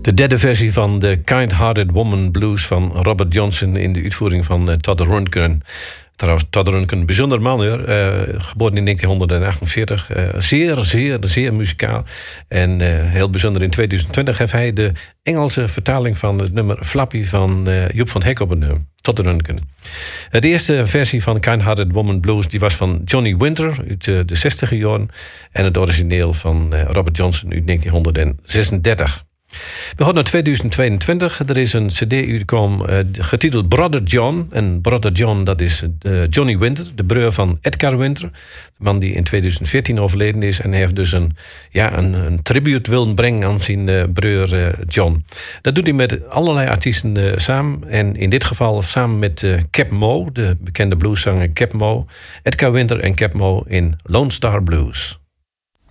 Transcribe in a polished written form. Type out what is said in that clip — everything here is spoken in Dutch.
De derde versie van de Kind-Hearted Woman Blues van Robert Johnson in de uitvoering van Todd Rundgren. Trouwens, Todd Rundgren, een bijzonder man hoor. Geboren in 1948. Zeer muzikaal. En heel bijzonder in 2020 heeft hij de Engelse vertaling van het nummer Flappy van Joep van Hek opgenomen. Todd Rundgren. De eerste versie van Kind-Hearted Woman Blues die was van Johnny Winter uit de 60e jaren. En het origineel van Robert Johnson uit 1936. We gaan naar 2022. Er is een cd uitgekomen getiteld Brother John. En Brother John, dat is Johnny Winter, de broer van Edgar Winter. De man die in 2014 overleden is. En hij heeft dus een tribute willen brengen aan zijn broer John. Dat doet hij met allerlei artiesten samen. En in dit geval samen met Cap Mo, de bekende blueszanger Cap Mo. Edgar Winter en Cap Mo in Lone Star Blues.